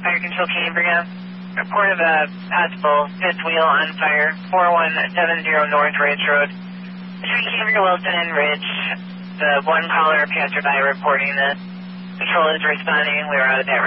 Fire Control Cambria. Report of a possible fifth wheel on fire, 4170 North Ridge Road. Between Cambria, Wilson, and Ridge, the one caller passerby reporting this. Control is responding. We are out of that